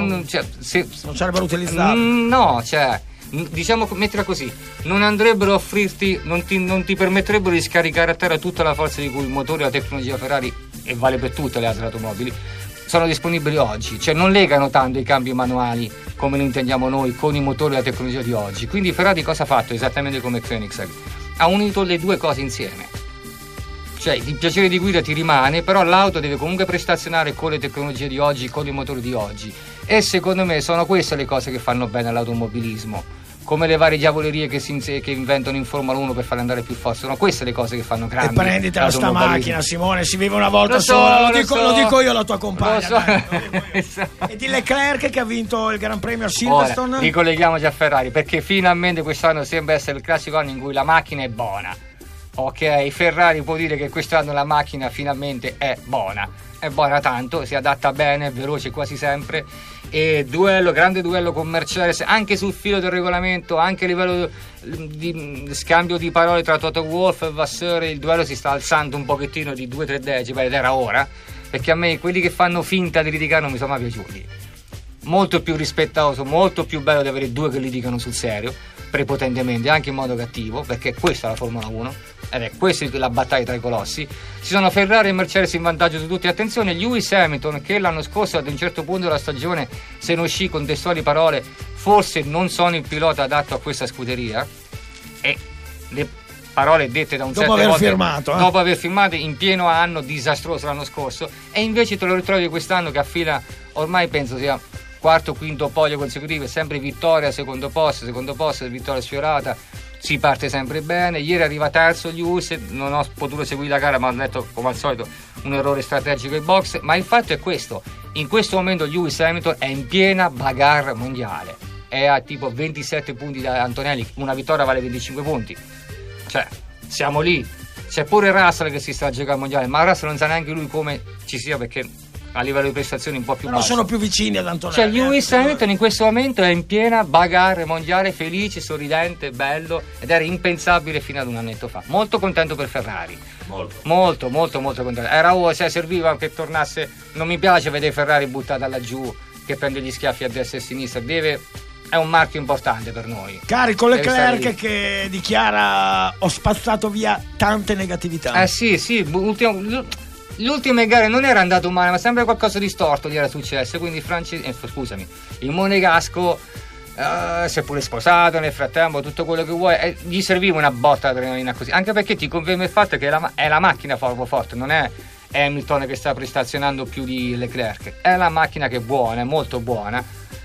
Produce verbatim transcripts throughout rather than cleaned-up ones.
non, cioè, se, non sarebbero utilizzabili. Mm, no, cioè, diciamo, mettila così, non andrebbero a offrirti, non ti, non ti permetterebbero di scaricare a terra tutta la forza di cui il motore e la tecnologia Ferrari, e vale per tutte le altre automobili, sono disponibili oggi. Cioè non legano tanto i cambi manuali come lo intendiamo noi con i motori e la tecnologia di oggi. Quindi Ferrari cosa ha fatto? Esattamente come Koenigsegg, ha unito le due cose insieme. Cioè il piacere di guida ti rimane, però l'auto deve comunque prestazionare con le tecnologie di oggi, con i motori di oggi, e secondo me sono queste le cose che fanno bene all'automobilismo, come le varie diavolerie che, si, che inventano in Formula uno per farle andare più forte. Sono queste le cose che fanno grandi. E prenditela sta macchina, Simone, si vive una volta lo so, sola, lo, lo, dico, so. lo dico io alla tua compagna, so. dai, e di Leclerc che ha vinto il Gran Premio a Silverstone. Ora, ricolleghiamoci a Ferrari, perché finalmente quest'anno sembra essere il classico anno in cui la macchina è buona. Ok, Ferrari può dire che quest'anno la macchina finalmente è buona, è buona tanto, si adatta bene, è veloce quasi sempre, e duello, grande duello con Mercedes anche sul filo del regolamento, anche a livello di scambio di parole tra Toto Wolff e Vasseur. Il duello si sta alzando un pochettino di due tre decimi, ed era ora, perché a me quelli che fanno finta di litigare non mi sono mai piaciuti. Molto più rispettoso, molto più bello di avere due che litigano sul serio, prepotentemente, anche in modo cattivo, perché questa è la Formula uno ed è questa la battaglia tra i colossi. Ci sono Ferrari e Mercedes in vantaggio su tutti. Attenzione, Lewis Hamilton, che l'anno scorso ad un certo punto della stagione se ne uscì con testuali parole: forse non sono il pilota adatto a questa scuderia, e le parole dette da un dopo sette aver volte, firmato eh? dopo aver firmato in pieno anno disastroso l'anno scorso, e invece te lo ritrovi quest'anno che affila, ormai penso sia quarto quinto podio consecutivo, sempre vittoria, secondo posto, secondo posto, vittoria sfiorata, si parte sempre bene. Ieri arriva terzo Lewis, non ho potuto seguire la gara, ma ho detto come al solito un errore strategico in box, ma il fatto è questo: in questo momento Lewis Hamilton è in piena bagarre mondiale, è a tipo ventisette punti da Antonelli, una vittoria vale venticinque punti, cioè siamo lì. C'è pure Russell che si sta a giocare al mondiale, ma Russell non sa neanche lui come ci sia, perché a livello di prestazioni un po' più no, basso. sono più vicini ad Antonelli. Cioè Lewis Hamilton in questo momento è in piena bagarre mondiale, felice, sorridente, bello, ed era impensabile fino ad un annetto fa. Molto contento per Ferrari, molto molto molto, molto contento. Era oh, se serviva che tornasse. Non mi piace vedere Ferrari buttata laggiù, che prende gli schiaffi a destra e a sinistra. Deve, è un marchio importante per noi. Carico Leclerc che dichiara: ho spazzato via tante negatività. Eh sì sì, ultimo, le ultime gare non era andato male, ma sempre qualcosa di storto gli era successo, quindi Franci, eh, scusami, il Monegasco uh, si è pure sposato nel frattempo, tutto quello che vuoi, eh, gli serviva una botta di adrenalina così, anche perché ti conferma il fatto che è la, è la macchina forte forte, non è Hamilton che sta prestazionando più di Leclerc, è la macchina che è buona, è molto buona,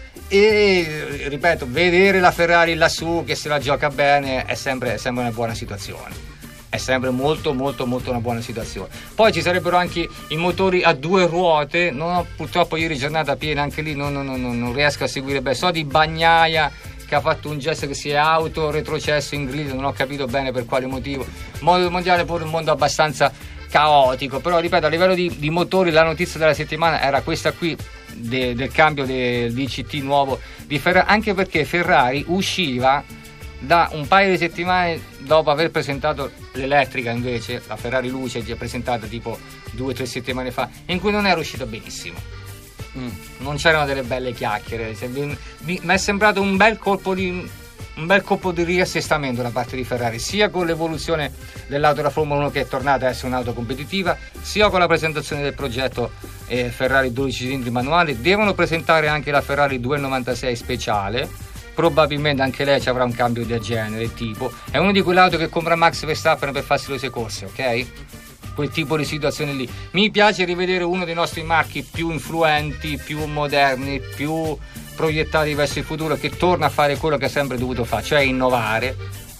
e ripeto, vedere la Ferrari lassù che se la gioca bene è sempre, è sempre una buona situazione. È sempre molto molto molto una buona situazione. Poi ci sarebbero anche i motori a due ruote. Non ho, purtroppo ieri giornata piena, anche lì non, non, non, non riesco a seguire bene. So di Bagnaia che ha fatto un gesto che si è auto retrocesso in grid, non ho capito bene per quale motivo. Mondo mondiale pure un mondo abbastanza caotico, però ripeto, a livello di, di motori la notizia della settimana era questa qui, de, del cambio del D C T nuovo di Ferrari, anche perché Ferrari usciva da un paio di settimane dopo aver presentato l'elettrica, invece la Ferrari Luce che è presentata tipo due o tre settimane fa, in cui non era uscito benissimo, mm. non c'erano delle belle chiacchiere, mi è sembrato un bel colpo di un bel colpo di riassestamento da parte di Ferrari, sia con l'evoluzione dell'auto della Formula uno che è tornata a essere un'auto competitiva, sia con la presentazione del progetto eh, Ferrari dodici cilindri manuali. Devono presentare anche la Ferrari duecentonovantasei speciale, probabilmente anche lei ci avrà un cambio del genere, tipo è uno di quell'auto che compra Max Verstappen per farsi le sue corse, ok? Quel tipo di situazione lì. Mi piace rivedere uno dei nostri marchi più influenti, più moderni, più proiettati verso il futuro, che torna a fare quello che ha sempre dovuto fare, cioè innovare,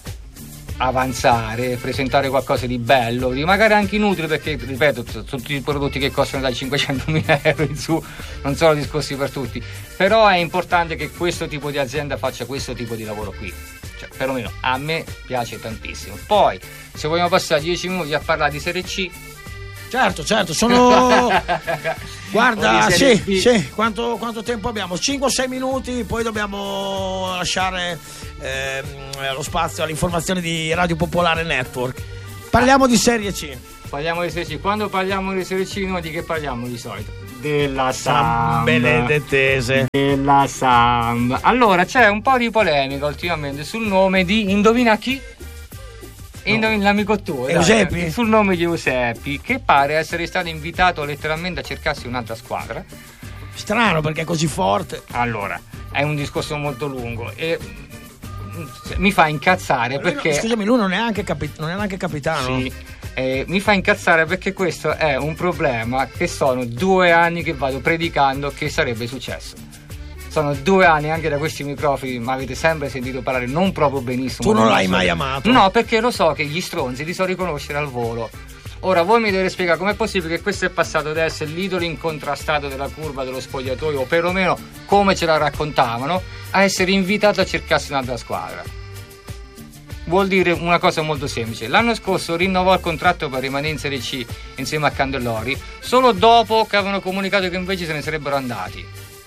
avanzare, presentare qualcosa di bello, di magari anche inutile, perché ripeto, sono tutti prodotti che costano dai cinquecentomila euro in su, non sono discorsi per tutti, però è importante che questo tipo di azienda faccia questo tipo di lavoro qui, cioè perlomeno a me piace tantissimo. Poi se vogliamo passare dieci minuti a parlare di Serie C. Certo, certo, sono guarda, sì, sì, quanto, quanto tempo abbiamo? cinque o sei minuti, poi dobbiamo lasciare ehm, lo spazio all'informazione di Radio Popolare Network. Parliamo di Serie C. Parliamo di Serie C. Quando parliamo di Serie C noi di che parliamo di solito? della Samb. Benedettese. Della Samb. Allora, c'è un po' di polemica ultimamente sul nome di indovina chi? Indovina l'amico tuo, Euseppi? Dai, sul nome di Euseppi, che pare essere stato invitato letteralmente a cercarsi un'altra squadra. Strano perché è così forte. Allora, è un discorso molto lungo e mi fa incazzare lui perché... No, scusami, lui non è anche, capi- non è neanche capitano. Sì, eh, mi fa incazzare perché questo è un problema che sono due anni che vado predicando che sarebbe successo. Sono due anni anche da questi microfoni, ma avete sempre sentito parlare non proprio benissimo. Tu non l'hai mai amato? No, perché lo so che gli stronzi li so riconoscere al volo. Ora voi mi dovete spiegare com'è possibile che questo è passato da essere l'idolo incontrastato della curva dello spogliatoio, o perlomeno come ce la raccontavano, a essere invitato a cercarsi un'altra squadra. Vuol dire una cosa molto semplice: l'anno scorso rinnovò il contratto per rimanere in Serie C insieme a Candellori solo dopo che avevano comunicato che invece se ne sarebbero andati.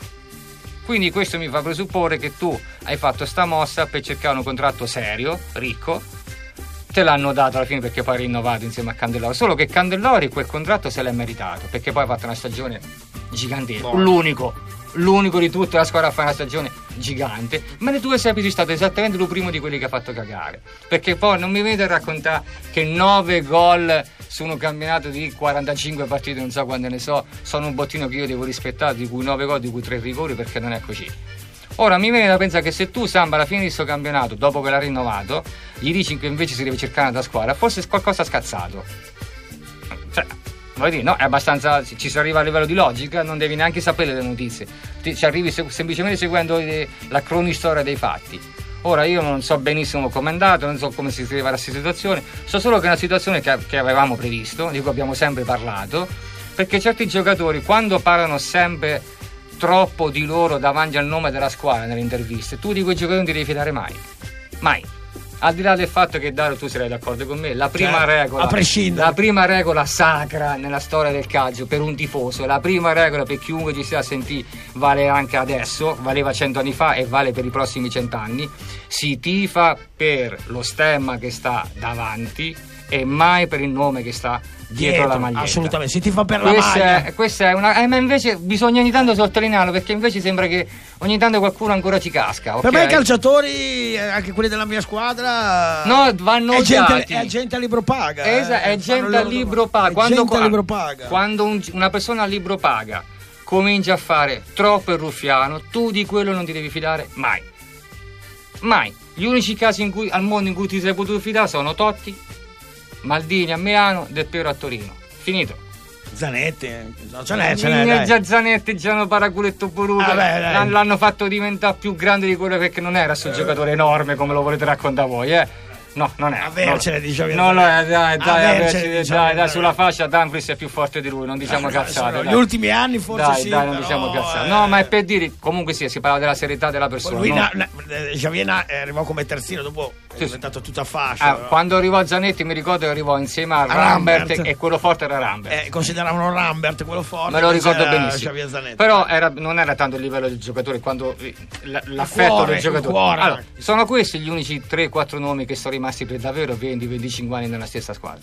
Quindi questo mi fa presupporre che tu hai fatto sta mossa per cercare un contratto serio, ricco. Te l'hanno dato alla fine perché poi ha rinnovato insieme a Candellori, solo che Candellori quel contratto se l'è meritato perché poi ha fatto una stagione gigantesca, oh. l'unico l'unico di tutta la squadra a fare una stagione gigante, ma le tue sei stato esattamente lo primo di quelli che ha fatto cagare, perché poi non mi venite a raccontare che nove gol su un campionato di quarantacinque partite, non so quante ne so, sono un bottino che io devo rispettare, di cui nove gol, di cui tre rigori, perché non è così. Ora mi viene da pensare che se tu Samba alla fine di questo campionato, dopo che l'ha rinnovato, gli dici che invece si deve cercare un'altra squadra, forse qualcosa ha scazzato. Cioè, vuoi dire, no, è abbastanza, ci si arriva a livello di logica, non devi neanche sapere le notizie, ti, ci arrivi se, semplicemente seguendo le, la cronistoria dei fatti. Ora io non so benissimo come è andato, non so come si arriva a questa situazione, so solo che è una situazione che, che avevamo previsto, di cui abbiamo sempre parlato, perché certi giocatori quando parlano sempre troppo di loro davanti al nome della squadra nelle interviste, tu di quei giocatori non ti devi fidare mai, mai. Al di là del fatto che Dario, tu sarai d'accordo con me, la prima cioè, regola, a prescindere, la prima regola sacra nella storia del calcio per un tifoso, la prima regola per chiunque ci sia a sentire, vale anche adesso, valeva cento anni fa e vale per i prossimi cent'anni: si tifa per lo stemma che sta davanti e mai per il nome che sta dietro, dietro la maglietta. Assolutamente, si tifa per la questa maglia. È, questa è una, eh, ma invece bisogna ogni tanto sottolinearlo, perché invece sembra che ogni tanto qualcuno ancora ci casca. Okay? Per me i calciatori, anche quelli della mia squadra, no, vanno è gente, usati. è gente a libro paga. Esa, eh, è gente a libro paga. È Quando, gente a libro paga. Quando un, una persona a libro paga comincia a fare troppo il ruffiano, tu di quello non ti devi fidare mai. Mai. Gli unici casi in cui, al mondo in cui ti sei potuto fidare sono Totti, Maldini a Milano, Del Piero a Torino. Finito. Zanetti, no, ce n'è, ce n'è. Già Zanetti, Giano Paraculetto Boruto, ah, l'hanno fatto diventare più grande di quello, perché non era sul eh. giocatore enorme come lo volete raccontare voi, eh. No, non è. Avercene, no. Diciamo. No, no, dai, dai, avercene, diciamo, dai, dai, sulla fascia Dumfries è più forte di lui, non diciamo ah, cazzate. Gli ultimi anni forse dai, sì, dai, non però, diciamo cazzate. Eh... No, ma è per dire, comunque sì, si parla della serietà della persona. Lui no? na, na, Javier arrivò come terzino, dopo è sì, diventato sì. tutta fascia. Ah, quando arrivò Zanetti mi ricordo che arrivò insieme a, a Rambert, Rambert e quello forte era Rambert. Eh, consideravano Rambert quello forte. Me lo ricordo benissimo. Però era, non era tanto il livello del giocatore quanto l'affetto cuore, del giocatore. Allora, sono questi gli unici tre quattro nomi che sono rimasti per davvero venti venticinque anni nella stessa squadra.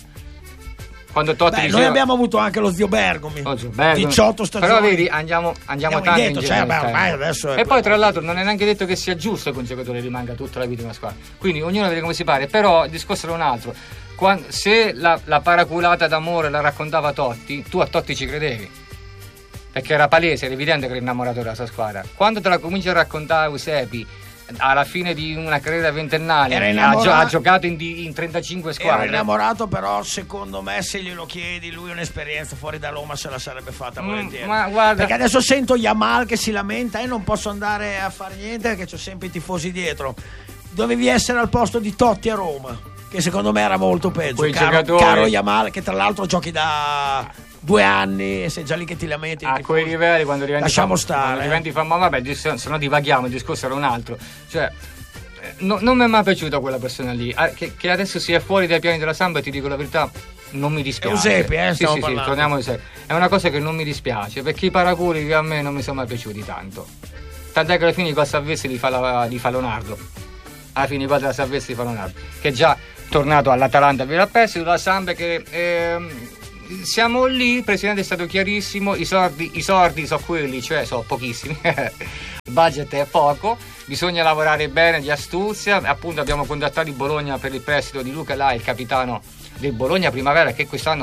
Quando Totti Beh, diceva... noi abbiamo avuto anche lo zio Bergomi, oh, zio Bergomi. diciotto stagioni. Però vedi, andiamo, andiamo, andiamo tanto indietro, cioè, beh, ormai adesso e poi tra l'altro non è neanche detto che sia giusto che un giocatore rimanga tutta la vita in una squadra, quindi ognuno vede come si pare. Però il discorso era un altro. Quando, se la, la paraculata d'amore la raccontava Totti, tu a Totti ci credevi, perché era palese, era evidente che era innamorato della sua squadra. Quando te la cominci a raccontare Eusebio alla fine di una carriera ventennale, ha, gio- ha giocato in, di- in trentacinque squadre. Era innamorato, però secondo me se glielo chiedi, lui un'esperienza fuori da Roma se la sarebbe fatta mm, volentieri. Ma guarda, perché adesso sento Yamal che si lamenta e eh, non posso andare a fare niente perché c'ho sempre i tifosi dietro. Dovevi essere al posto di Totti a Roma, che secondo me era molto peggio. Caro, giocatori... caro Yamal, che tra l'altro giochi da due anni e sei già lì che ti lamenti a quei livelli, quando diventi lasciamo fam- stare quando diventi famoso, vabbè, se no divaghiamo, il discorso era un altro, cioè no, non mi è mai piaciuta quella persona lì, che, che adesso sia fuori dai piani della Samba, e ti dico la verità, non mi dispiace. Eusebio, eh, sì, sì, sì, torniamo a Eusebio. È una cosa che non mi dispiace, perché i paraculi che a me non mi sono mai piaciuti tanto, tant'è che alla fine i gol salvezzi li fa, la, li fa Leonardo, alla fine i gol della salvezzi li fa Leonardo, che è già tornato all'Atalanta via la peste, la Samba che ehm, siamo lì, il presidente è stato chiarissimo, i sordi, i sordi sono quelli, cioè sono pochissimi, il budget è poco, bisogna lavorare bene, di astuzia. Appunto abbiamo contattato il Bologna per il prestito di Luca Lai, il capitano del Bologna Primavera, che quest'anno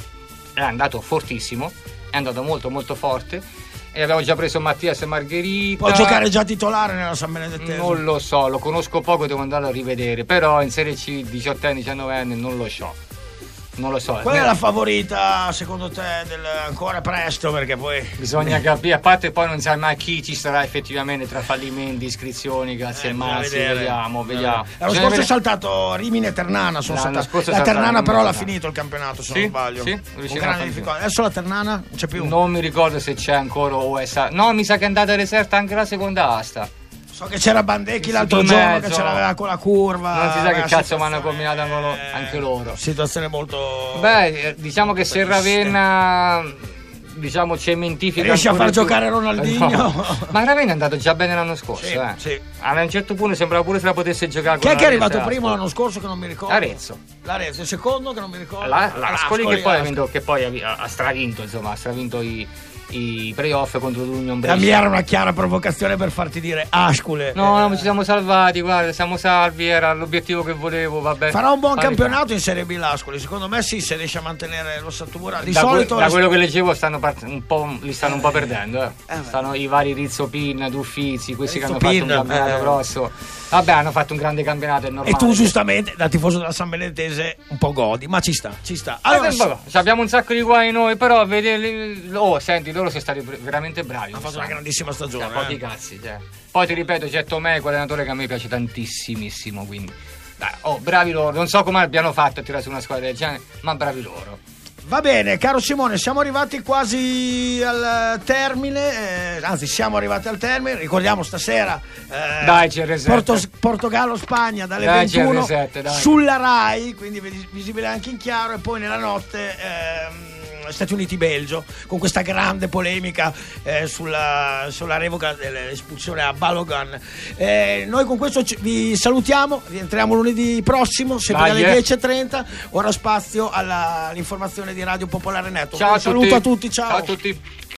è andato fortissimo, è andato molto molto forte, e abbiamo già preso Mattias Margherita. Può giocare già titolare nella San Benedettese? Non lo so, lo conosco poco, devo andarlo a rivedere, però in Serie C diciottenni, diciannovenni non lo so. Non lo so. Qual è la favorita secondo te? Del... ancora presto, perché poi bisogna capire, a parte poi non sai mai chi ci sarà effettivamente tra fallimenti, iscrizioni, grazie eh, al Massi, vediamo, vediamo. L'anno scorso vedere... è saltato Rimini e Ternana, sono saltati. La Ternana però l'ha finito il campionato, se sì? non sbaglio. Sì, con grande difficoltà. Adesso la Ternana non c'è più. Non mi ricordo se c'è ancora o è sa... No, mi sa che è andata deserta anche la seconda asta. So che c'era Bandecchi l'altro giorno che ce l'aveva con la curva. Non si sa che cazzo mi hanno combinato anche loro. Situazione molto. Beh, diciamo che se Ravenna, diciamo, cementifica. Riesce a far più... giocare Ronaldinho. No. Ma Ravenna è andato già bene l'anno scorso. Sì, eh. sì. A un certo punto sembrava pure se la potesse giocare. Chi è che è arrivato primo l'anno scorso che non mi ricordo? L'Arezzo. L'Arezzo, il secondo che non mi ricordo. La, L'Ascoli, che poi, ha, vinto, che poi ha, ha stravinto, insomma, ha stravinto i. i playoff contro l'Union Brescia. La mia era una chiara provocazione per farti dire Ascule. No, no, ci siamo salvati, guarda, siamo salvi, era l'obiettivo che volevo, vabbè. Farà un buon campionato in Serie B l'Ascoli, secondo me sì, se riesce a mantenere lo stato morale. Di da solito que- da quello che leggevo stanno part- un po', li stanno un po' perdendo, eh. Eh, stanno i vari Rizzo Pin, Duffizi, questi Rizzo che hanno Pin, fatto un campionato eh. grosso. Vabbè, hanno fatto un grande campionato, è normale. E tu giustamente, da tifoso della San Benedettese, un po' godi, ma ci sta, ci sta. Allora, eh, vabbè, abbiamo un sacco di guai noi, però vedere, oh, senti, loro sono stati veramente bravi. Hanno fatto una grandissima stagione. Un po' di cazzi, cioè. Poi ti ripeto, c'è Tomei, quell'allenatore che a me piace tantissimissimo, quindi dai, oh, bravi loro. Non so come abbiano fatto a tirare su una squadra del genere, ma bravi loro. Va bene, caro Simone, siamo arrivati quasi al termine, eh, anzi siamo arrivati al termine, ricordiamo stasera eh, dai, C R sette. Porto, Portogallo-Spagna dalle dai, ventuno C R sette, dai. Sulla Rai, quindi visibile anche in chiaro, e poi nella notte ehm, Stati Uniti-Belgio, con questa grande polemica eh, sulla, sulla revoca dell'espulsione a Balogun. Eh, noi con questo ci, vi salutiamo, rientriamo lunedì prossimo, sempre dalle dieci e trenta, ora spazio alla, all'informazione di Radio Popolare Network. Ciao a saluto tutti. a tutti, ciao. Ciao a tutti.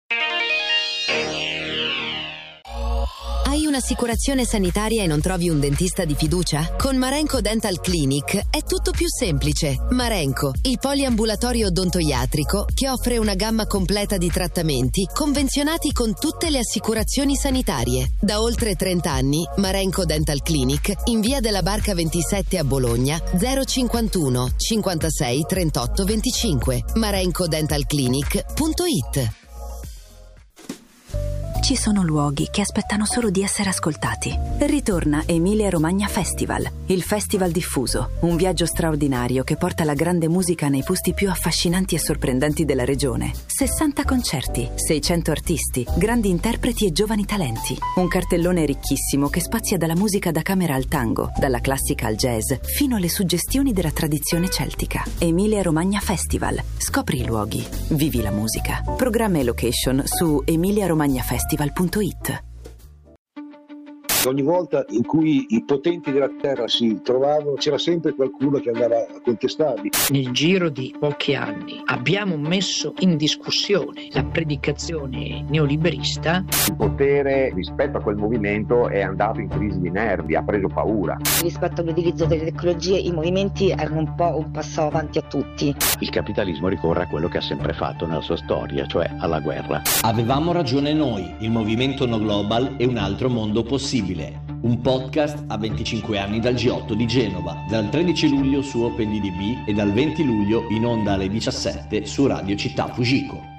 Hai un'assicurazione sanitaria e non trovi un dentista di fiducia? Con Marenco Dental Clinic è tutto più semplice. Marenco, il poliambulatorio odontoiatrico che offre una gamma completa di trattamenti convenzionati con tutte le assicurazioni sanitarie. Da oltre trenta anni, Marenco Dental Clinic in via della Barca ventisette a Bologna zero cinquantuno cinquantasei trentotto venticinque. marenco dental clinic punto it. Ci sono luoghi che aspettano solo di essere ascoltati. Ritorna Emilia Romagna Festival, il festival diffuso, un viaggio straordinario che porta la grande musica nei posti più affascinanti e sorprendenti della regione. sessanta concerti, seicento artisti, grandi interpreti e giovani talenti. Un cartellone ricchissimo che spazia dalla musica da camera al tango, dalla classica al jazz, fino alle suggestioni della tradizione celtica. Emilia Romagna Festival. Scopri i luoghi, vivi la musica. Programma e location su emilia romagna festival punto it. Ogni volta in cui i potenti della terra si trovavano c'era sempre qualcuno che andava a contestarli. Nel giro di pochi anni abbiamo messo in discussione la predicazione neoliberista. Il potere rispetto a quel movimento è andato in crisi di nervi, ha preso paura. Rispetto all'utilizzo delle tecnologie i movimenti erano un po' un passo avanti a tutti. Il capitalismo ricorre a quello che ha sempre fatto nella sua storia, cioè alla guerra. Avevamo ragione noi, il movimento No Global è un altro mondo possibile. Un podcast a venticinque anni dal G otto di Genova, dal tredici luglio su Open D D B e dal venti luglio in onda alle diciassette su Radio Città Fujiko.